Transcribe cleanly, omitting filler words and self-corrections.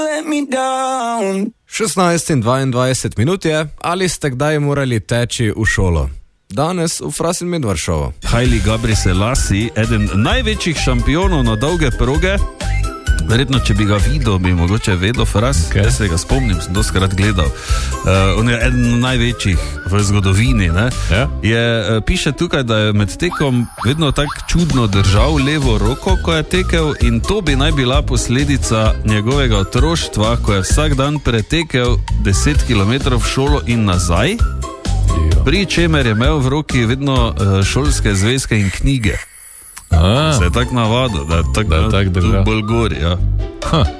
16:22 minut je, ali ste kdaj morali teči v šolo? Danes v Fras in Medvard šovu. Haile Gebrselassie, eden največjih šampionov na dolge proge. Verjetno, če bi ga videl, bi mogoče vedel Fras, jaz se ga spomnim, sem doskrat gledal. On je eden največjih v zgodovini, ne? Ja. Piše tukaj, da je med tekom vedno tako čudno držal levo roko, ko je tekel, in to bi naj bila posledica njegovega otroštva, ko je vsak dan pretekel 10 km v šolo in nazaj, pri čemer je imel v roki vedno šolske zvezke in knjige. Se je tako navadil, da je tako bolj gori, ja.